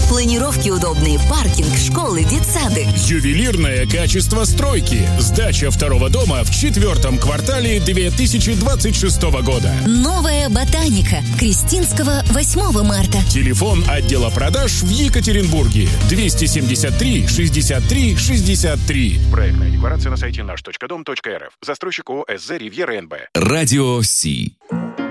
Планировки удобные, паркинг, школы, детсады. Ювелирное качество стройки. Сдача второго дома в 4-м квартале 2026 года. Новая ботаника. Крестинского, 8 марта. Телефон отдела продаж в Екатеринбурге. 273 63 63. Проектная декларация на сайте наш.дом.рф. Застройщик ООО СЗ «Ривьера НБ». Радио Си.